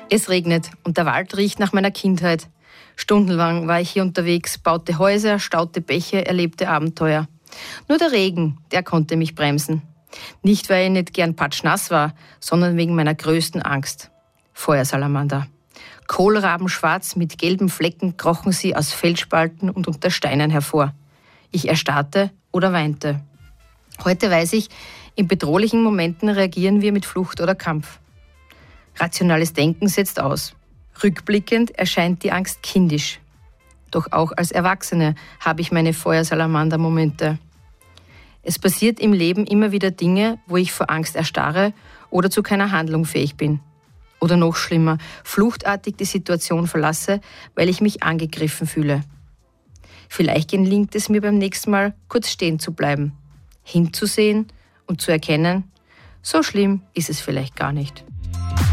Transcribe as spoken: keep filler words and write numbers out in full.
Es regnet und der Wald riecht nach meiner Kindheit. Stundenlang war ich hier unterwegs, baute Häuser, staute Bäche, erlebte Abenteuer. Nur der Regen, der konnte mich bremsen. Nicht, weil ich nicht gern patschnass war, sondern wegen meiner größten Angst. Feuersalamander. Kohlrabenschwarz mit gelben Flecken krochen sie aus Felsspalten und unter Steinen hervor. Ich erstarrte oder weinte. Heute weiß ich, in bedrohlichen Momenten reagieren wir mit Flucht oder Kampf. Rationales Denken setzt aus. Rückblickend erscheint die Angst kindisch. Doch auch als Erwachsene habe ich meine Feuersalamander-Momente. Es passiert im Leben immer wieder Dinge, wo ich vor Angst erstarre oder zu keiner Handlung fähig bin. Oder noch schlimmer, fluchtartig die Situation verlasse, weil ich mich angegriffen fühle. Vielleicht gelingt es mir beim nächsten Mal, kurz stehen zu bleiben, hinzusehen und zu erkennen, so schlimm ist es vielleicht gar nicht.